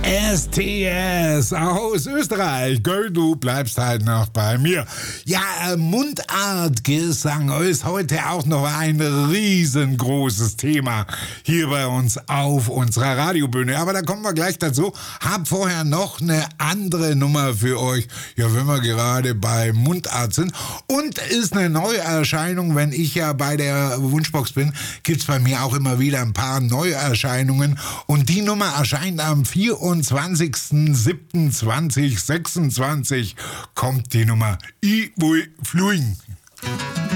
STS aus Österreich. Gell, du bleibst halt noch bei mir. Ja, Mundartgesang ist heute auch noch ein riesengroßes Thema hier bei uns auf unserer Radiobühne. Aber da kommen wir gleich dazu. Hab vorher noch eine andere Nummer für euch. Ja, wenn wir gerade bei Mundart sind. Und ist eine Neuerscheinung, wenn ich ja bei der Wunschbox bin, gibt's bei mir auch immer wieder ein paar Neuerscheinungen. Und die Nummer erscheint am 24.07.2026 kommt die Nummer I will fliegen.